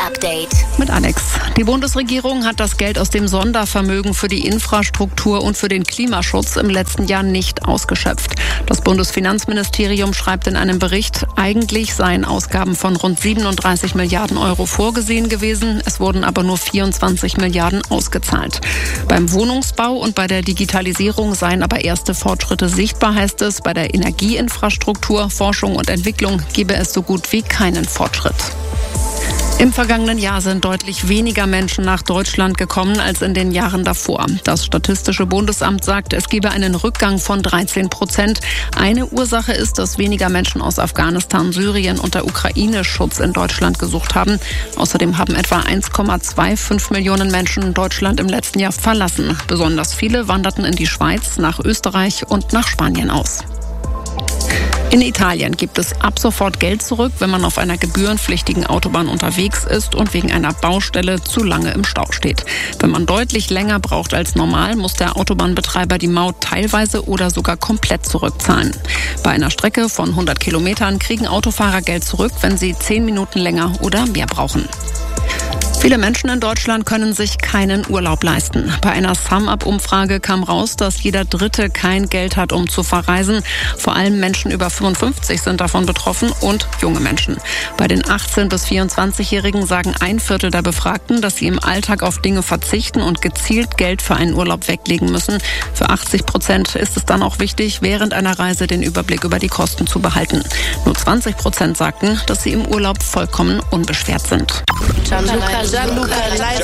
Update mit Alex. Die Bundesregierung hat das Geld aus dem Sondervermögen für die Infrastruktur und für den Klimaschutz im letzten Jahr nicht ausgeschöpft. Das Bundesfinanzministerium schreibt in einem Bericht, eigentlich seien Ausgaben von rund 37 Milliarden Euro vorgesehen gewesen. Es wurden aber nur 24 Milliarden ausgezahlt. Beim Wohnungsbau und bei der Digitalisierung seien aber erste Fortschritte sichtbar, heißt es. Bei der Energieinfrastruktur, Forschung und Entwicklung gebe es so gut wie keinen Fortschritt. Im vergangenen Jahr sind deutlich weniger Menschen nach Deutschland gekommen als in den Jahren davor. Das Statistische Bundesamt sagt, es gebe einen Rückgang von 13%. Eine Ursache ist, dass weniger Menschen aus Afghanistan, Syrien und der Ukraine Schutz in Deutschland gesucht haben. Außerdem haben etwa 1,25 Millionen Menschen Deutschland im letzten Jahr verlassen. Besonders viele wanderten in die Schweiz, nach Österreich und nach Spanien aus. In Italien gibt es ab sofort Geld zurück, wenn man auf einer gebührenpflichtigen Autobahn unterwegs ist und wegen einer Baustelle zu lange im Stau steht. Wenn man deutlich länger braucht als normal, muss der Autobahnbetreiber die Maut teilweise oder sogar komplett zurückzahlen. Bei einer Strecke von 100 Kilometern kriegen Autofahrer Geld zurück, wenn sie 10 Minuten länger oder mehr brauchen. Viele Menschen in Deutschland können sich keinen Urlaub leisten. Bei einer SumUp-Umfrage kam raus, dass jeder Dritte kein Geld hat, um zu verreisen. Vor allem Menschen über 55 sind davon betroffen und junge Menschen. Bei den 18- bis 24-Jährigen sagen 1/4 der Befragten, dass sie im Alltag auf Dinge verzichten und gezielt Geld für einen Urlaub weglegen müssen. Für 80% ist es dann auch wichtig, während einer Reise den Überblick über die Kosten zu behalten. Nur 20% sagten, dass sie im Urlaub vollkommen unbeschwert sind. Gianluca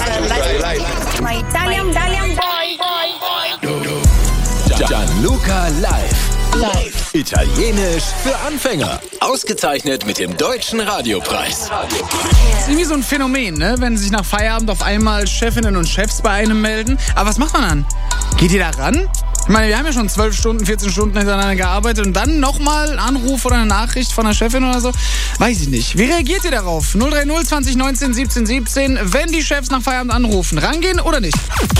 live. Italienisch für Anfänger. Ausgezeichnet mit dem Deutschen Radiopreis. Das ist irgendwie so ein Phänomen, ne? Wenn sich nach Feierabend auf einmal Chefinnen und Chefs bei einem melden. Aber was macht man dann? Geht ihr da ran? Ich meine, wir haben ja schon 12 Stunden, 14 Stunden hintereinander gearbeitet und dann nochmal ein Anruf oder eine Nachricht von einer Chefin oder so? Weiß ich nicht. Wie reagiert ihr darauf? 030 20 19 17 17. Wenn die Chefs nach Feierabend anrufen, rangehen oder nicht?